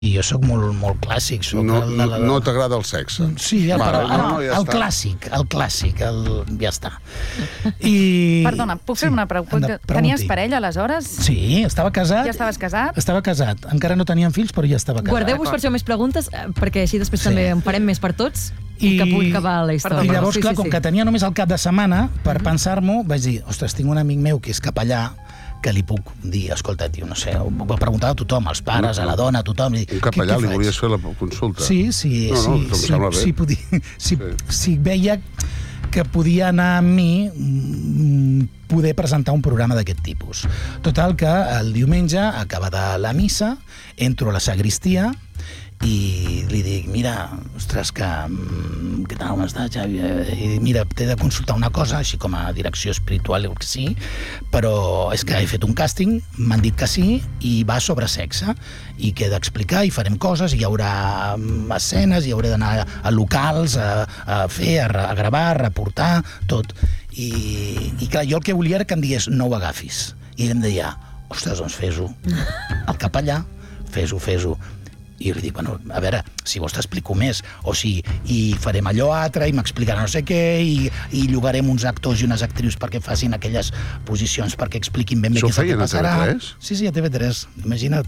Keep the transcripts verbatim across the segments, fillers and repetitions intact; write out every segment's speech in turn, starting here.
I jo sóc molt, molt clàssic. Soc no el, no, la, la... no t'agrada el sexe? Sí, ja, vale, però no, el, no, ja el està. clàssic, el clàssic, el... ja està. I... Perdona, puc fer sí, una pregunta? Tenies parella, aleshores? Sí, estava casat. Ja estaves casat? Estava casat. Encara no teníem fills, però ja estava casat. Guardeu-vos per això més preguntes, perquè així després sí. també en farem més per tots i que pugui acabar la història. I llavors, sí, clar, sí, com sí. que tenia només el cap de setmana, per mm-hmm. pensar-m'ho, vaig dir, ostres, tinc un amic meu que és capellà, que li puc dir, escolta, tio, no sé, ho va preguntar a tothom, als pares, no, a la dona, a tothom. Un capellà, li volies fer la consulta? Sí, sí, no, no, sí, sí, sí, podia, si, sí. si veia que podia anar amb mi poder presentar un programa d'aquest tipus. Total, que el diumenge, acabada la missa, entro a la sagristia i li dic, mira, ostres, que, què tal, com està, Xavi? I mira, t'he de consultar una cosa, així com a direcció espiritual, que sí, però és que he fet un càsting, m'han dit que sí, i va sobre sexe, i que he d'explicar, i farem coses, i hi haurà escenes, i hauré d'anar a locals, a, a fer, a, a gravar, a reportar, tot. I, i clar, jo el que volia era que em digués, no ho agafis. I ell em deia, ostres, doncs fes-ho. El capellà, fes-ho, fes-ho. I li dic, bueno, a veure, si vols t'explico més, o si i farem allò altre, i m'explicarà no sé què, i, i llogarem uns actors i unes actrius perquè facin aquelles posicions, perquè expliquin ben bé què és el que passarà. Això ho feien a T V tres? Sí, sí, a T V tres, imagina't.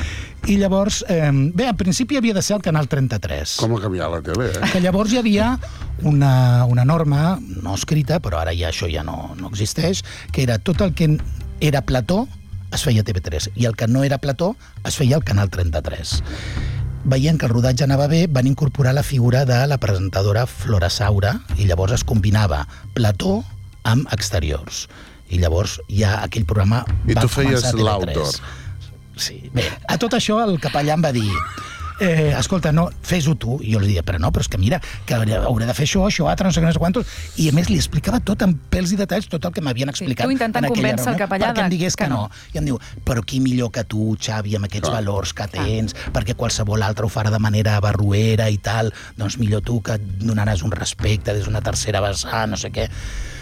I llavors, eh, bé, al principi havia de ser el canal trenta-tres. Com ha canviat la tele, eh? Que llavors hi havia una, una norma, no escrita, però ara ja això ja no, no existeix, que era tot el que era plató, es feia a T V tres, i el que no era plató es feia al canal trenta-tres. Veient que el rodatge anava bé, van incorporar la figura de la presentadora Flora Saura, i llavors es combinava plató amb exteriors. I llavors ja aquell programa I va tu feies començar a T V tres. l'outdoor. Sí. Bé, a tot això el capellà em va dir, eh, escolta, no, fes-ho tu. I jo li deia, però no, però és que mira, que hauré de fer això, això, altre, no sé què, no sé quantos. I a més li explicava tot amb pèls i detalls, tot el que m'havien explicat. Sí, tu intentant convèncer el capellà perquè em digués que, que no. no. I em diu, però qui millor que tu, Xavi, amb aquests ah. valors que tens, ah. perquè qualsevol altre ho farà de manera barruera i tal, doncs millor tu que donaràs un respecte des d'una tercera vessant, no sé què.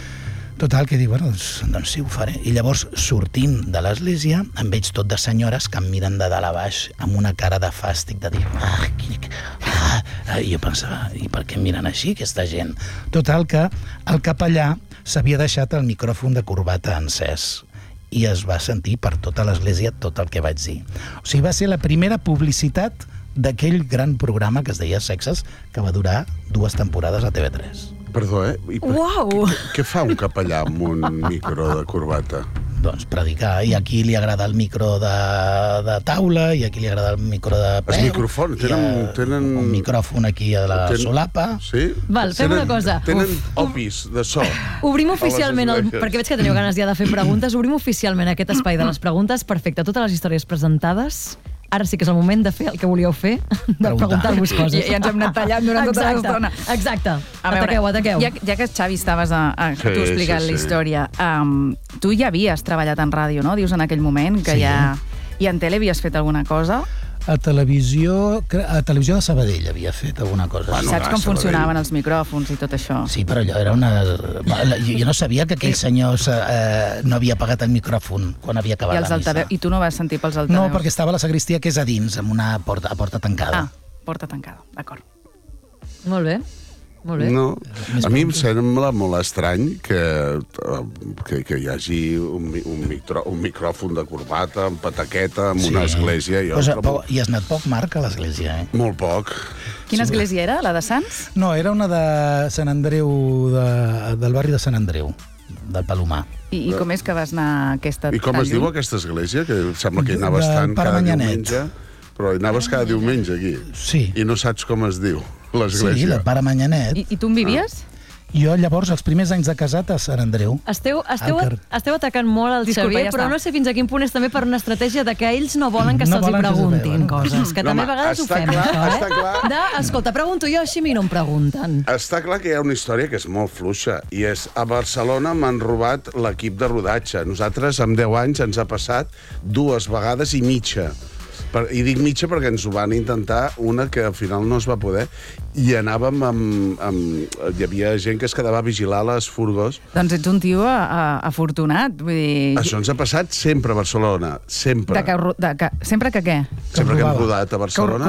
Total, que dic, bueno, doncs, doncs sí, ho faré. I llavors, sortint de l'església, em veig tot de senyores que em miren de dalt a baix amb una cara de fàstic, de dir... Ah, ah, ah. I jo pensava, i per què em miren així, aquesta gent? Total, que el capellà s'havia deixat el micròfon de corbata encès i es va sentir per tota l'església tot el que vaig dir. O sigui, va ser la primera publicitat d'aquell gran programa que es deia Sexes, que va durar dues temporades a T V tres. Perdó, eh? I per... Uau! Què, què fa un capellà amb un micro de corbata? Doncs predicar, i a qui li agrada el micro de, de taula, i a qui li agrada el micro de peu. Els micròfons, tenen, tenen... Un micròfon aquí a la Ten... solapa. Sí? Val, fem tenen, una cosa. Tenen Uf. opis de so. Obrim oficialment, el, perquè veig que teniu ganes ja de fer preguntes, obrim oficialment aquest espai de les preguntes. Perfecte, totes les històries presentades. Ara sí que és el moment de fer el que volíeu fer, de preguntar-vos coses. I, I ens hem anat tallant durant tota l'estona. Exacte. A veure, ataqueu, ataqueu. Ja, ja que, Xavi, estaves a, a, Sí, a tu explicant sí, sí. la història, um, tu ja havies treballat en ràdio, no? Dius en aquell moment que Sí. ja... I en tele havies fet alguna cosa? A televisió, a televisió de Sabadell havia fet alguna cosa. Bueno, Saps clar, com Sabadell. funcionaven els micròfons i tot això? Sí, però allò era una... Jo, jo no sabia que aquell senyor eh, no havia pagat el micròfon quan havia acabat I, els la missa. altaveu... I tu no vas sentir pels altaveus? No, perquè estava a la sagristia, que és a dins, amb una porta, a porta tancada. Ah, porta tancada, d'acord. Molt bé. Molt bé. No, a mi em sembla molt estrany que, que, que hi hagi un, un, micro, un micròfon de corbata, amb pataqueta, en una església. Jo Pues, trobo... I has anat poc, Marc, a l'església, eh? Molt poc. Quina sí, església era? La de Sants? No, era una de Sant Andreu, de, del barri de Sant Andreu, del Palomar. I, I com és que vas anar a aquesta... I com tan es diu lluny? aquesta església? Que sembla que hi anaves Del tant Pare cada Manyanet. diumenge. Però hi anaves cada diumenge aquí. Sí. I no saps com es diu Sí, l'església. el Pare Manyanet. I, I tu en vivies? Jo llavors, els primers anys de casat a Sant Andreu. Esteu, esteu, Al car- esteu atacant molt el Disculpa, Xavier, ja però està. no sé fins a quin punt és també per una estratègia de que ells no volen que No se'ls hi volen que se'ls preguntin veuen. coses, que No, també a home, vegades ho està fem, clar, això, eh? està clar. De, escolta, pregunto jo així, a mi no em pregunten. Està clar que hi ha una història que és molt fluixa, i és, a Barcelona m'han robat l'equip de rodatge. Nosaltres, amb deu anys, ens ha passat dues vegades i mitja. Per, I dic mitja perquè ens ho van intentar, una que al final no es va poder, i anàvem amb... amb hi havia gent que es quedava a vigilar les furgos. Doncs ets un tio a, a, afortunat, vull dir... Això ens ha passat sempre a Barcelona, sempre. De que, de que, sempre que què? Sempre que hem rodat a Barcelona.